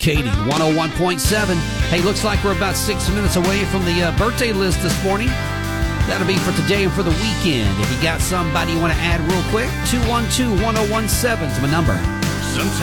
Katie, 101.7. Hey, looks like we're about 6 minutes away from the birthday list this morning. That'll be for today and for the weekend. If you got somebody you want to add real quick, 212-1017 is my number. Sometimes